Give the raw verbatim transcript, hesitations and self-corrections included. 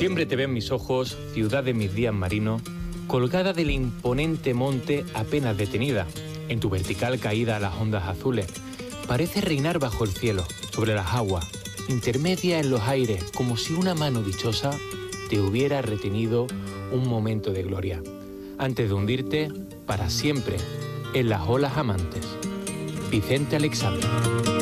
Siempre te ven mis ojos, ciudad de mis días marinos, colgada del imponente monte apenas detenida, en tu vertical caída a las ondas azules. Parece reinar bajo el cielo, sobre las aguas, intermedia en los aires, como si una mano dichosa te hubiera retenido un momento de gloria, antes de hundirte para siempre en las olas amantes. Vicente Aleixandre.